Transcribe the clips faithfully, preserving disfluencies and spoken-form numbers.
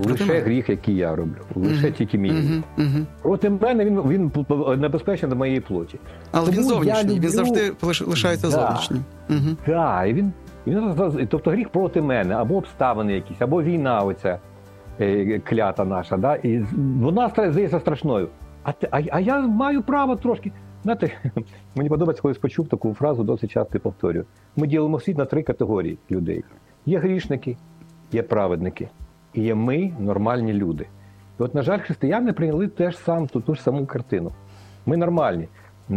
лише мене. гріх, який я роблю, лише Угу. тільки мій. Угу. Угу. Проти мене він, він небезпечний до моєї плоті. Але Тому він зовнішній, люблю... він завжди лишається да. зовнішнім. Угу. Так, і він, і він, тобто гріх проти мене, або обставини якісь, або війна оця е, клята наша, да? І вона здається страшною. А, а, а я маю право трошки. Знаєте, мені подобається, коли почув таку фразу, досить часто повторюю. Ми ділимо світ на три категорії людей. Є грішники, є праведники, і є ми, нормальні люди. І от, на жаль, християни прийняли теж сам, ту, ту ж саму картину. Ми нормальні.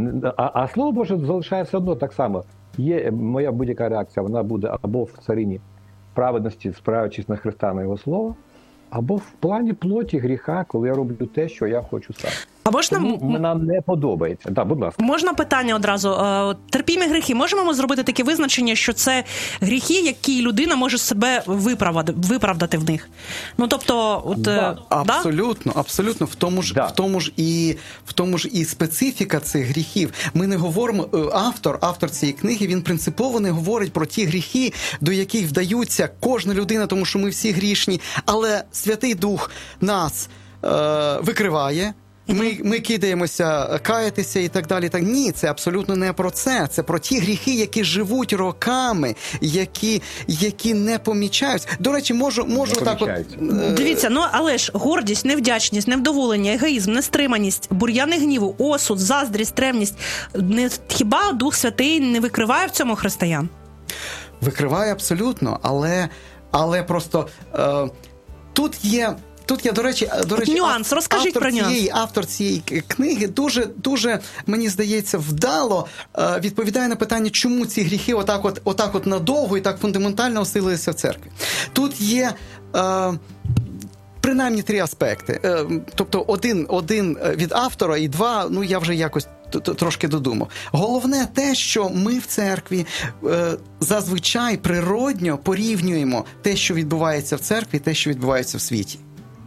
А, а Слово Боже залишає все одно так само. Є моя будь-яка реакція, вона буде або в царині праведності, спираючись на Христа, на Його Слово, або в плані плоті гріха, коли я роблю те, що я хочу сам. А можна... Тому нам не подобається. Так, будь ласка. Можна питання одразу? Терпімі гріхи. Можемо ми зробити таке визначення, що це гріхи, які людина може себе виправдати, виправдати в них? Ну, тобто... От, да. Абсолютно, да? абсолютно. В тому ж, да. в тому ж і, в тому ж і специфіка цих гріхів. Ми не говоримо... Автор, автор цієї книги, він принципово не говорить про ті гріхи, до яких вдаються кожна людина, тому що ми всі грішні, але Святий Дух нас е, викриває, Ми, ми кидаємося каятися і так далі. Так ні, це абсолютно не про це. Це про ті гріхи, які живуть роками, які, які не помічаються. До речі, можу, можу так от... Дивіться, ну але ж гордість, невдячність, невдоволення, егоїзм, нестриманість, бур'яни гніву, осуд, заздрість, ревність. Не, хіба Дух Святий не викриває в цьому християн? Викриває абсолютно, але, але просто е, тут є... Тут я, до речі, до речі, нюанс, розкажіть автор про цієї, нюанс. Автор цієї книги дуже, дуже, мені здається, вдало е, відповідає на питання, чому ці гріхи отак от, отак от надовго і так фундаментально осилилися в церкві. Тут є е, принаймні три аспекти. Е, тобто один, один від автора і два, ну я вже якось трошки додумав. Головне те, що ми в церкві е, зазвичай природньо порівнюємо те, що відбувається в церкві, і те, що відбувається в світі.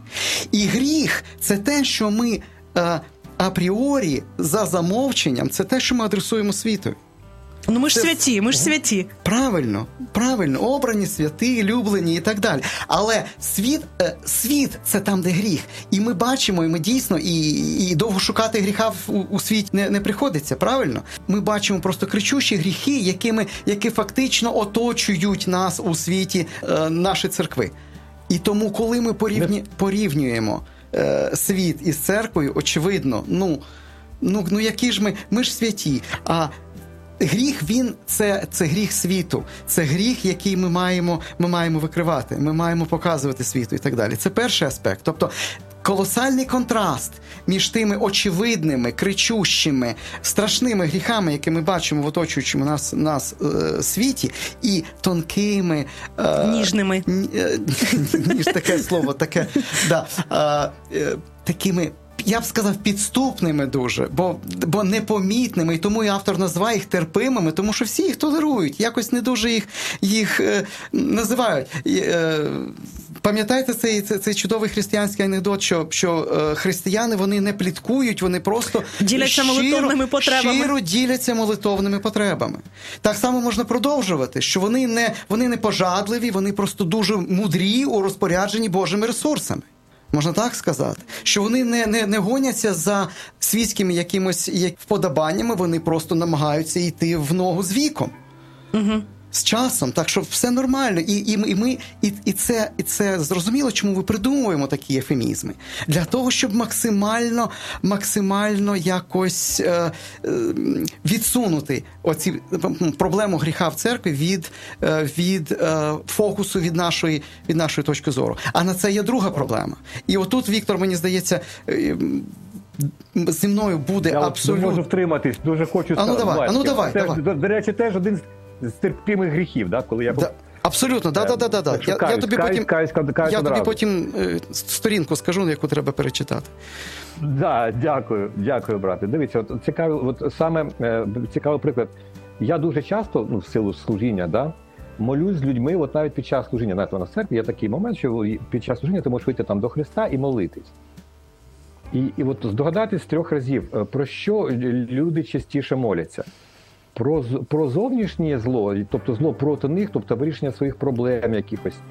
І гріх – це те, що ми е, апріорі, за замовченням, це те, що ми адресуємо світу. Ну ми ж це... святі, ми ж святі. Правильно, правильно, обрані, святі, люблені і так далі. Але світ, е, світ – це там, де гріх. І ми бачимо, і ми дійсно, і, і довго шукати гріха в, у, у світі не, не приходиться, правильно? Ми бачимо просто кричущі гріхи, якими, які фактично оточують нас у світі, е, наші церкви. І тому, коли ми порівні, порівнюємо е, світ із церквою, очевидно, ну, ну, ну які ж ми, ми ж святі, а гріх, він, це, це гріх світу, це гріх, який ми маємо, ми маємо викривати, ми маємо показувати світу і так далі. Це перший аспект. Тобто, колосальний контраст між тими очевидними, кричущими, страшними гріхами, які ми бачимо в оточуючому нас, нас е, світі, і тонкими... Е, ніжними. Ні, е, ніж таке слово, таке, да, е, е, такими... Я б сказав, підступними дуже, бо, бо непомітними, і тому і автор називає їх терпимими, тому що всі їх толерують, якось не дуже їх, їх е, називають. Е, пам'ятаєте цей, цей, цей чудовий християнський анекдот, що, що е, християни, вони не пліткують, вони просто діляться щиро, молитовними потребами. щиро діляться молитовними потребами. Так само можна продовжувати, що вони не, вони не пожадливі, вони просто дуже мудрі у розпорядженні Божими ресурсами. Можна так сказати, що вони не, не, не гоняться за світськими якимось як, вподобаннями, вони просто намагаються йти в ногу з віком. Угу. З часом, так що все нормально. І, і, і, ми, і, і, це, і це зрозуміло, чому ми придумуємо такі ефемізми. Для того, щоб максимально, максимально якось е, е, відсунути оці, проблему гріха в церкві від, е, від е, фокусу, від нашої, від нашої точки зору. А на це є друга проблема. І отут, Віктор, мені здається, е, зі мною буде Я абсолютно... Я можу втриматись, дуже хочу сказати. А ну давай, а ну давай. Теж, давай. До, до речі, теж один з терпимих гріхів, да, коли я... Да, абсолютно, да, да, да, да, да. Я, я тобі потім, каюсь, каюсь, каюсь я тобі одразу. потім е, сторінку скажу, яку треба перечитати. Да, дякую, дякую, брате. Дивіться, от цікавий, от саме е, цікавий приклад. Я дуже часто, ну, в силу служіння, да, молюсь з людьми, от навіть під час служіння, навіть у нас в церкві є такий момент, що під час служіння ти можеш вийти там до Христа і молитись. І, і от здогадатись з трьох разів, про що люди частіше моляться. Про, про зовнішнє зло, тобто зло проти них, тобто вирішення своїх проблем якихось,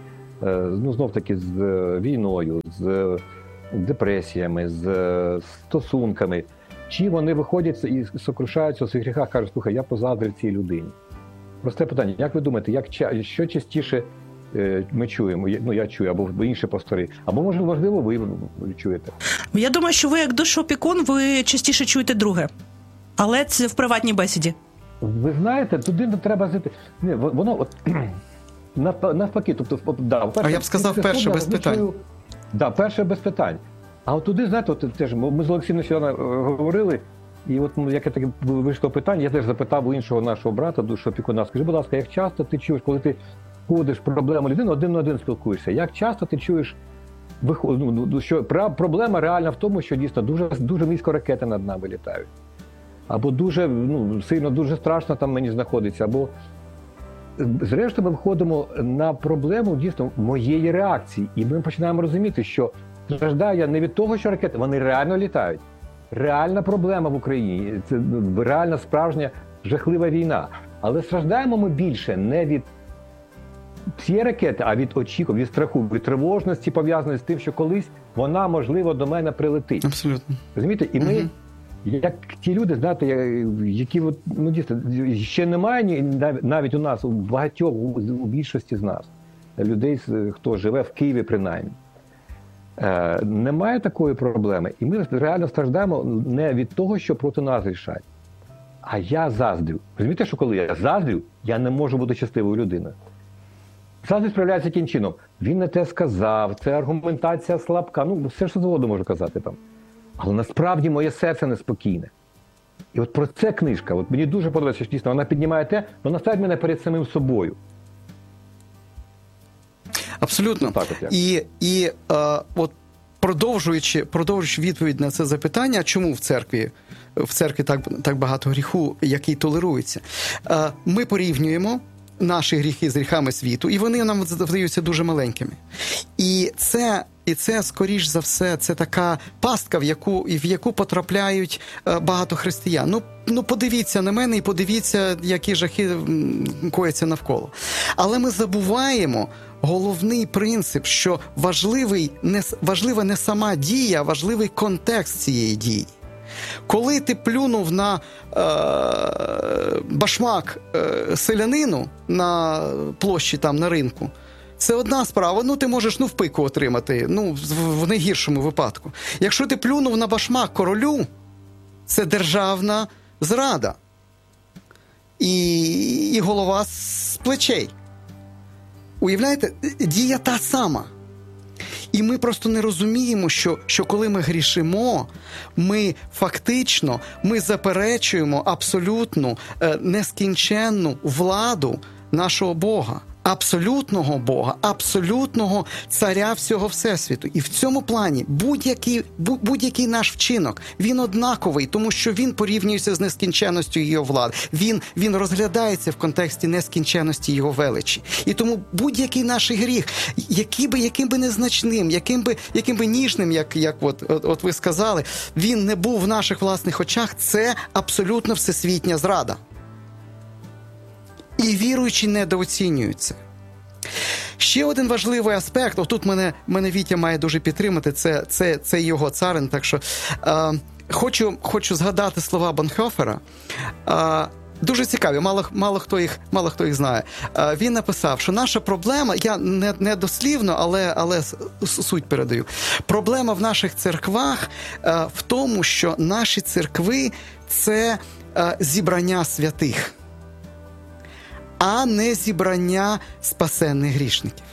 ну, знов-таки з війною, з депресіями, з стосунками, чи вони виходять і сокрушаються у своїх гріхах, кажуть, слухай, я позаздрив цій людині. Просте питання, як ви думаєте, як, що частіше ми чуємо, ну я чую, або інші пастори, або, може, можливо, ви чуєте? Я думаю, що ви як душоопікун, ви частіше чуєте друге, але це в приватній бесіді. Ви знаєте, туди не треба зайти. Ні, воно от, навпаки, тобто, да, перше, а я б сказав, перше без питань. Чую, да, перше без питань. А от туди, знаєте, от, теж, ми з Олексієм нещодавно говорили, і от як таке вийшло питання, я теж запитав у іншого нашого брата, душоопікуна, скажи, будь ласка, як часто ти чуєш, коли ти ходиш проблему людини, один на один спілкуєшся, як часто ти чуєш, що проблема реальна в тому, що дійсно дуже, дуже низько ракети над нами літають. Або дуже, ну, сильно, дуже страшно там мені знаходиться, або зрештою ми виходимо на проблему дійсно моєї реакції, і ми починаємо розуміти, що страждаю я не від того, що ракети, вони реально літають. Реальна проблема в Україні, це реальна справжня жахлива війна. Але страждаємо ми більше не від цієї ракети, а від очікувань, від страху, від тривожності, пов'язаної з тим, що колись вона, можливо, до мене прилетить. Абсолютно. Розумієте? І ми, угу. як ті люди, знаєте, які от, ну, дійсно, ще немає навіть у нас, у багатьох, у більшості з нас, людей, хто живе в Києві принаймні, е, немає такої проблеми. І ми реально страждаємо не від того, що проти нас рішать, а я заздрю. Розумієте, що коли я заздрю, я не можу бути щасливою людиною. Заздрість проявляється яким чином? Він не те сказав, це аргументація слабка, ну все що завгодно можу казати там. Але насправді моє серце неспокійне. І от про це книжка. От мені дуже подобається, що дійсно вона піднімає те, вона ставить мене перед самим собою. Абсолютно. Так, от і і е, от продовжуючи, продовжуючи відповідь на це запитання, чому в церкві, в церкві так, так багато гріху, який толерується, е, ми порівнюємо наші гріхи з гріхами світу, і вони нам здаються дуже маленькими. І це, і це, скоріш за все, це така пастка, в яку, в яку потрапляють багато християн. Ну, ну, подивіться на мене і подивіться, які жахи кояться навколо. Але ми забуваємо головний принцип, що важливий не, важлива не сама дія, а важливий контекст цієї дії. Коли ти плюнув на е, башмак е, селянину на площі там на ринку, це одна справа, ну ти можеш ну в пику отримати, ну в, в найгіршому випадку. Якщо ти плюнув на башмак королю, це державна зрада. І, і голова з плечей. Уявляєте, дія та сама. І ми просто не розуміємо, що, що коли ми грішимо, ми фактично, ми заперечуємо абсолютну, е, нескінченну владу нашого Бога. Абсолютного Бога, абсолютного царя всього Всесвіту. І в цьому плані будь-який, будь-який наш вчинок, він однаковий, тому що він порівнюється з нескінченністю його влади. Він, він розглядається в контексті нескінченності його величі. І тому будь-який наш гріх, який би, яким би незначним, яким би, яким би ніжним, як, як от, от, от ви сказали, він не був в наших власних очах, це абсолютно всесвітня зрада. І віруючі недооцінюються. Ще один важливий аспект, отут мене, мене Вітя має дуже підтримати, це, це, це його царин, так що е, хочу, хочу згадати слова Бонхофера. Е, дуже цікаві, мало, мало, хто їх, мало хто їх знає. Е, він написав, що наша проблема, я не, не дослівно, але, але суть передаю. Проблема в наших церквах е, в тому, що наші церкви – це е, зібрання святих, а не зібрання спасенних грішників.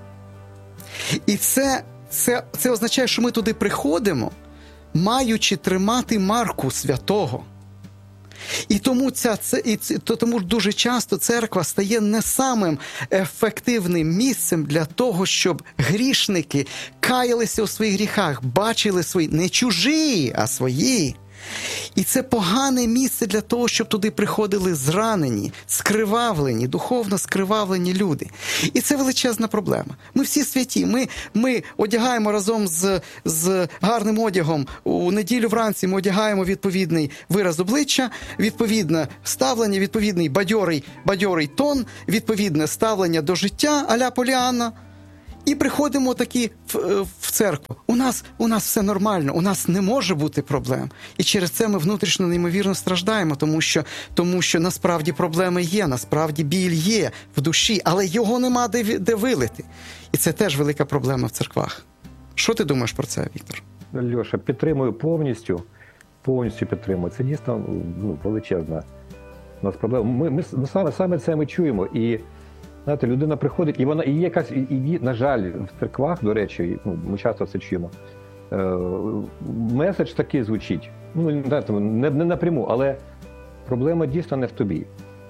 І це, це, це означає, що ми туди приходимо, маючи тримати марку святого. І тому, ця, це, і тому дуже часто церква стає не самим ефективним місцем для того, щоб грішники каялися у своїх гріхах, бачили свої, не чужі, а свої. І це погане місце для того, щоб туди приходили зранені, скривавлені, духовно скривавлені люди. І це величезна проблема. Ми всі святі, ми, ми одягаємо разом з, з гарним одягом, у неділю вранці ми одягаємо відповідний вираз обличчя, відповідне ставлення, відповідний бадьорий, бадьорий тон, відповідне ставлення до життя а-ля Поліанна. і приходимо такі в, в церкву. У нас, у нас все нормально, у нас не може бути проблем. І через це ми внутрішньо неймовірно страждаємо, тому що, тому що насправді проблеми є, насправді біль є в душі, але його нема де, де вилити. І це теж велика проблема в церквах. Що ти думаєш про це, Віктор? Льоша, підтримую повністю. Повністю підтримую. Це дійсно ну, величезна у нас проблема. Ми, ми, ми саме, саме це ми чуємо. І знаєте, людина приходить, і вона і є якась, і, і на жаль, в церквах, до речі, ну, ми часто це чуємо. Е, меседж такий звучить. Ну, знаєте, не, не напряму, але проблема дійсно не в тобі.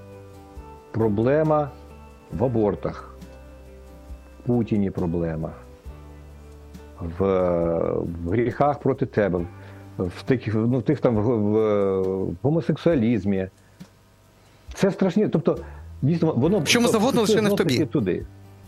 Проблема в абортах, в Путіні проблема, в, в гріхах проти тебе, в тих, ну, в тих там в, в, в гомосексуалізмі. Це страшні. Тобто, дійсно, воно чому завгодно, лише не в тобі. Туди.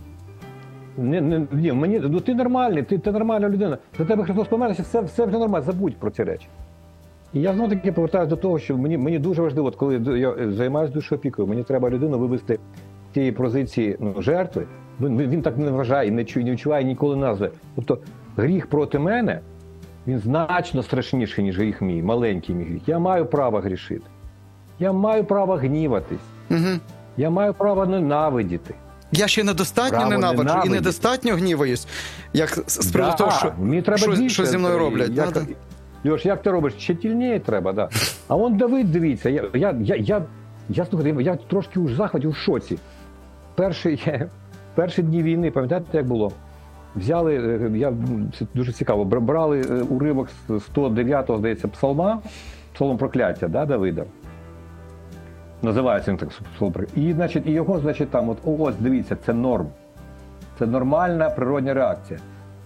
Не, не, ні, мені, ну, ти нормальний, ти, ти нормальна людина. За тебе Христос помер, все, все вже нормально, забудь про ці речі. І я знову таки повертаюся до того, що мені, мені дуже важливо, от коли я займаюся душоопікою, мені треба людину вивести з тієї позиції ну, жертви. Він, він так не вважає, не чує, не відчуває ніколи назви. Тобто гріх проти мене, він значно страшніший, ніж гріх мій, маленький мій гріх. Я маю право грішити. Я маю право гніватись. Угу. Я маю право ненавидіти. Я ще недостатньо Право ненавиджу ненавидіти. і недостатньо гніваюсь, як з приводу Да, того, що, мені треба що, більше, що зі мною роблять. Як, да, да. Льош, як ти робиш? Ще тільніє треба, да. А он Давид, дивіться, я, я, я, я, я, слухайте, я трошки у захваті, у шоці. Перші, перші дні війни, пам'ятаєте, як було? Взяли, я, це дуже цікаво, брали уривок з сто дев'ятого, здається, псалма, псалом прокляття, да, Давида. Називається він так, псалом прокляття. І, значить, і його, значить, там, от, ось, дивіться, це норм. Це нормальна природня реакція.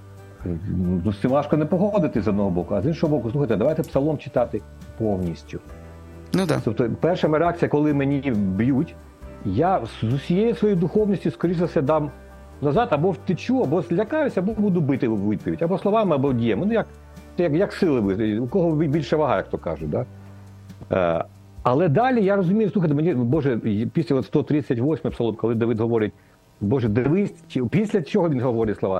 З цим важко не погодити з одного боку, а з іншого боку, слухайте, давайте псалом читати повністю. Ну, да. Тобто, перша моя реакція, коли мені б'ють, я з усією своєю духовністю, скоріше за все, дам назад, або втечу, або злякаюся, або буду бити в відповідь, або словами, або діями. Ну, як, як, як сили, у кого більше вага, як то кажуть. Да? Е, але далі я розумію, слухайте, мені, Боже, після от сто тридцять восьмий псалом, коли Давид говорить, Боже, дивись, чи, після чого він говорить слова?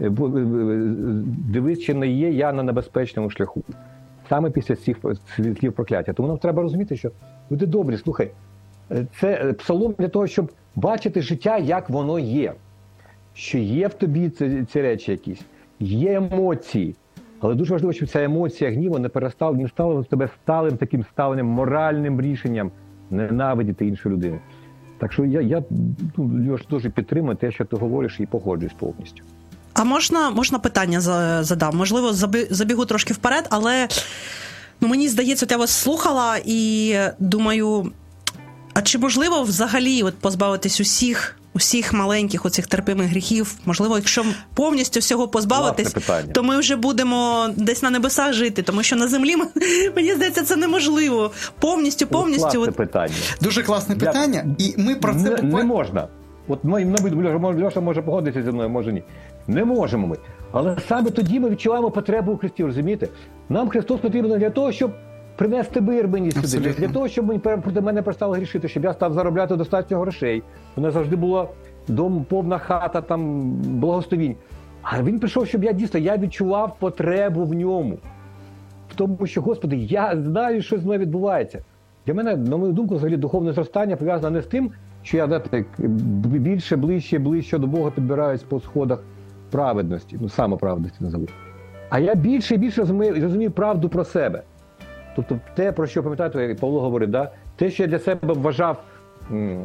Дивись, чи не є я на небезпечному шляху. Саме після цих слів прокляття. Тому нам треба розуміти, що люди добрі, слухай, це псалом для того, щоб бачити життя, як воно є. Що є в тобі ці, ці речі якісь, є емоції. Але дуже важливо, щоб ця емоція гніву не перестала, не стала в тебе сталим таким ставленням, моральним рішенням ненавидіти іншу людину. Так що я, я ну, дуже підтримую те, що ти говориш, і погоджуюсь повністю. А можна, можна питання задам? Можливо, забігу трошки вперед, але ну, мені здається, от я вас слухала і думаю, а чи можливо взагалі от позбавитись усіх, усіх маленьких оцих терпимих гріхів? Можливо, якщо повністю всього позбавитись, то ми вже будемо десь на небесах жити, тому що на землі, мені здається, це неможливо. Повністю, повністю. Класне от... питання. Дуже класне питання, я... і ми про це... Не, буквально... не можна. От ми, Льоша може погодитися зі мною, може ні. Не можемо ми. Але саме тоді ми відчуваємо потребу у Христі, розумієте? Нам Христос потрібен для того, щоб принести мир мені сюди, абсолютно. Для того, щоб проти мене перестали грішити, щоб я став заробляти достатньо грошей. У мене завжди була дом, повна хата, там, благословінь. А він прийшов, щоб я дійсно, я відчував потребу в ньому. В тому, що, Господи, я знаю, що з мною відбувається. Для мене, на мою думку, взагалі духовне зростання пов'язане не з тим, що я знаєте, більше, ближче, ближче до Бога підбираюсь по сходах праведності, ну, самоправедності назову. А я більше і більше розумію, розумію правду про себе. Тобто те, про що, пам'ятаєте, як Павло говорить, да? Те, що я для себе вважав м,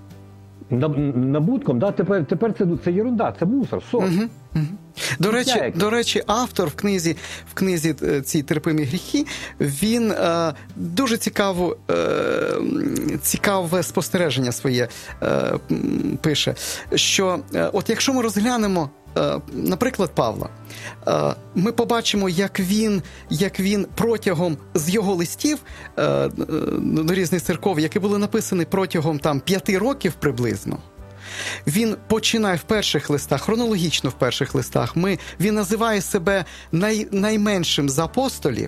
набутком, да? тепер, тепер це, це єрунда, це мусор, сор. Угу, угу. До речі, до речі, автор в книзі, в книзі «Ці терпимі гріхи», він е, дуже цікаву, е, цікаве спостереження своє е, пише, що е, от якщо ми розглянемо, е, наприклад, Павла, е, ми побачимо, як він, як він протягом з його листів е, до різних церков, які були написані протягом там п'яти років приблизно, він починає в перших листах, хронологічно в перших листах, ми, він називає себе най, найменшим з апостолів,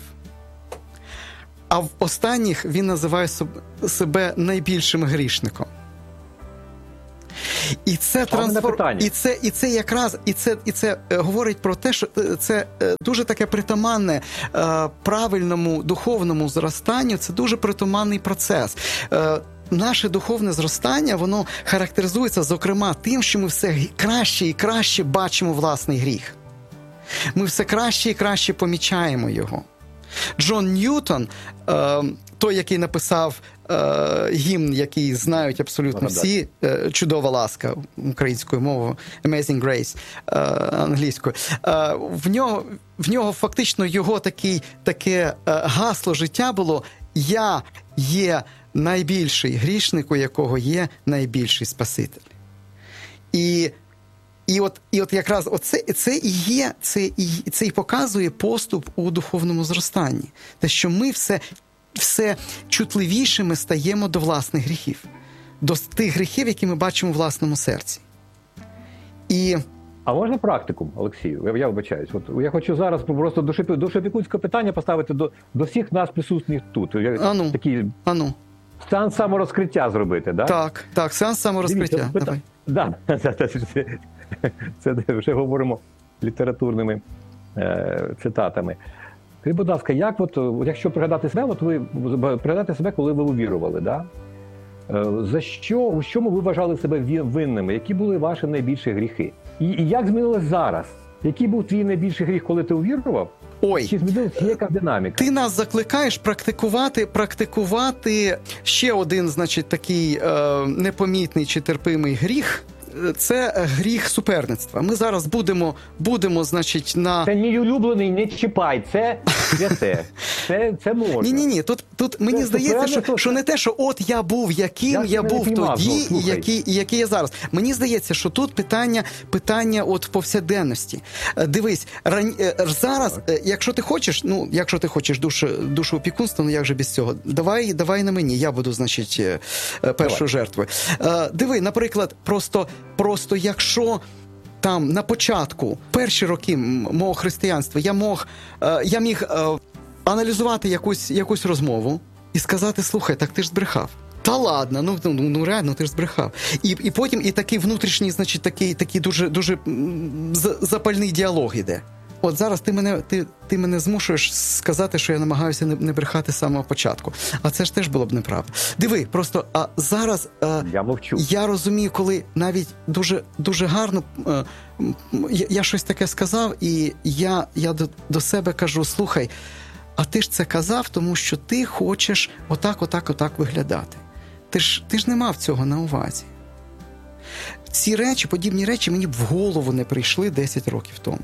а в останніх він називає себе найбільшим грішником. І це А в мене трансформ... питання. і це, і це якраз і це, і це е, говорить про те, що е, це е, дуже таке притаманне е, правильному духовному зростанню. Це дуже притаманний процес. Е, Наше духовне зростання, воно характеризується, зокрема, тим, що ми все краще і краще бачимо власний гріх. Ми все краще і краще помічаємо його. Джон Ньютон, е, той, який написав е, гімн, який знають абсолютно всі, е, «Чудова ласка» українською мовою, «Amazing Grace» е, англійською, е, в нього, в нього фактично його такий, таке е, гасло життя було «Я є найбільший грішник, у якого є найбільший Спаситель». І І от, і от якраз оце, це і є, це і, це і показує поступ у духовному зростанні. Те, що ми все, все чутливішими стаємо до власних гріхів, до тих гріхів, які ми бачимо у власному серці. І... А можна практикум, Олексію? Я, я вибачаюсь. От я хочу зараз просто душепікунське питання поставити до, до всіх нас присутніх тут. Ану, Такий ану. сеанс саморозкриття зробити, да? Так, так, сеанс саморозкриття. Дивіться, Давай. Да, це, це вже говоримо літературними е, цитатами. Скажіть, будь ласка, як от, якщо пригадати себе, от ви пригадати себе, коли ви увірували, да? Е, за що, у чому ви вважали себе винними? Які були ваші найбільші гріхи? І, і як змінилось зараз? Який був твій найбільший гріх, коли ти увірував? Ой, чи змінилася яка динаміка? Ти нас закликаєш практикувати, практикувати ще один, значить, такий е, непомітний чи терпимий гріх. Це гріх суперництва. Ми зараз будемо, будемо, значить, на... Це мій улюблений, не чіпай, це святе. Це, це можна. Ні-ні-ні, тут, тут мені Це здається, що, то... що не те, що от я був яким, я, я був піймав, тоді, ну, і який, і який я зараз. Мені здається, що тут питання, питання от повсякденності. Дивись, ран... зараз, якщо ти хочеш, ну, якщо ти хочеш душу, душу опікунства, ну як же без цього? Давай, давай на мені, я буду, значить, першою давай. жертвою. Диви, наприклад, просто, просто якщо там на початку, перші роки мого християнства, я мог, я міг аналізувати якусь, якусь розмову і сказати, слухай, так ти ж збрехав. Та ладно, ну, ну, ну реально, ти ж збрехав. І, і потім і такий внутрішній, значить, такий, такий дуже, дуже запальний діалог іде. От зараз ти мене, ти, ти мене змушуєш сказати, що я намагаюся не, не брехати з самого початку. А це ж теж було б неправда. Диви, просто а зараз а, я мовчу. Я розумію, коли навіть дуже, дуже гарно а, я, я щось таке сказав, і я, я до, до себе кажу, слухай, а ти ж це казав, тому що ти хочеш отак, отак, отак виглядати. Ти ж, ти ж не мав цього на увазі. Ці речі, подібні речі мені б в голову не прийшли десять років тому.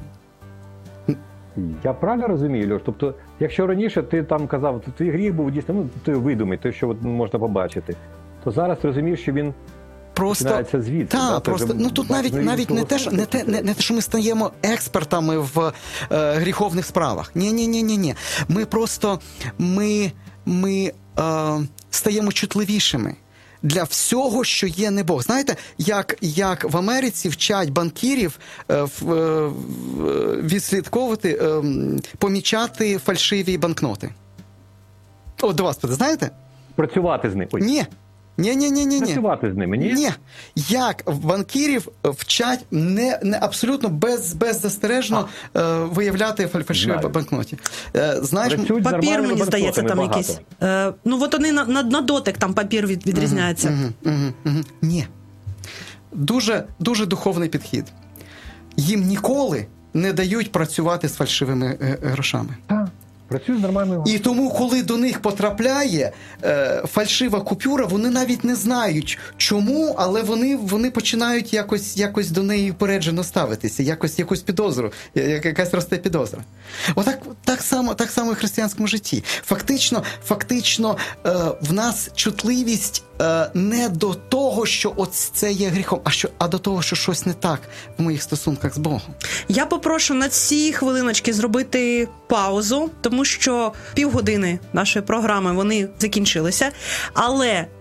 Я правильно розумію, Льош? Тобто, якщо раніше ти там казав, то твій гріх був дійсно, ну, ти видумий, той, що от можна побачити, то зараз ти розумієш, що він просто починається звідси. Та, да? просто, вже, ну тут навіть, навіть не, те, що, не, те, не, не те, що ми стаємо експертами в е, гріховних справах. Ні-ні-ні-ні. Ми просто, ми, ми е, стаємо чутливішими для всього, що є не Бог. Знаєте, як, як в Америці вчать банкірів е, в, е, відслідковувати, е, помічати фальшиві банкноти. От до вас, знаєте? Працювати з ним. Ой. Ні. Ні-ні-ні-ні. Працювати з ними, ні? Ні. Як банкірів вчать не, не абсолютно без, беззастережно е, виявляти фальшиві Знаю. банкноті. Е, знаєш, Працюють папір, мені здається, там багато. якийсь. Е, ну, от вони на, на, на дотик, там папір від, відрізняється. Угу, угу, угу. Ні. Дуже, дуже духовний підхід. Їм ніколи не дають працювати з фальшивими е, грошами. Так. Працюю з нормальною. І тому, коли до них потрапляє е, фальшива купюра, вони навіть не знають, чому, але вони, вони починають якось, якось до неї упереджено ставитися, якось якусь підозру, якась росте підозра. Отак так само, так само і в християнському житті. Фактично, фактично е, в нас чутливість е, не до того, що от це є гріхом, а, що, а до того, що щось не так в моїх стосунках з Богом. Я попрошу на ці хвилиночки зробити паузу, тому що півгодини нашої програми вони закінчилися. Але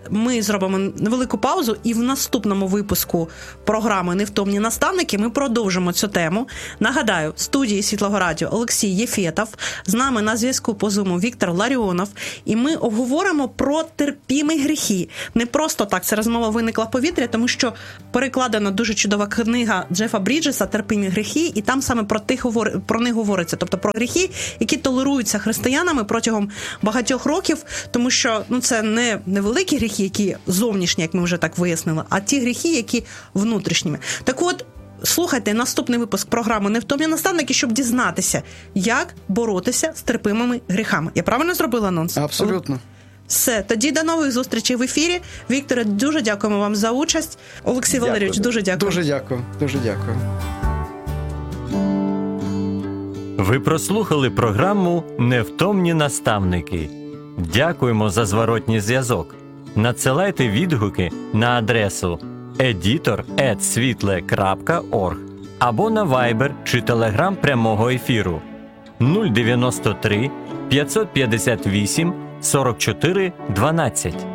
ми зробимо невелику паузу, і в наступному випуску програми «Невтомні наставники» ми продовжимо цю тему. Нагадаю, в студії Світлого Радіо Олексій Єфєтов, з нами на зв'язку по Зуму Віктор Ларіонов, і ми обговоримо про терпімі гріхи. Не просто так ця розмова виникла в повітря, тому що перекладена дуже чудова книга Джефа Бріджеса «Терпімі гріхи», і там саме про, тих, про них говориться, тобто про гріхи, які толеруються християнами протягом багатьох років, тому що ну, це не невеликі гріхи, які зовнішні, як ми вже так вияснили, а ті гріхи, які внутрішніми. Так от, слухайте наступний випуск програми «Невтомні наставники», щоб дізнатися, як боротися з терпимими гріхами. Я правильно зробила анонс? Абсолютно. Все, тоді до нових зустрічей в ефірі. Вікторе, дуже дякуємо вам за участь. Олексій Дякую. Валерійович, дуже дякую. Дуже дякую. Дуже дякую. Ви прослухали програму «Невтомні наставники». Дякуємо за зворотній зв'язок. Надсилайте відгуки на адресу едітор ет світле крапка орг або на Viber чи Telegram прямого ефіру нуль дев'яносто три п'ятсот п'ятдесят вісім сорок чотири дванадцять.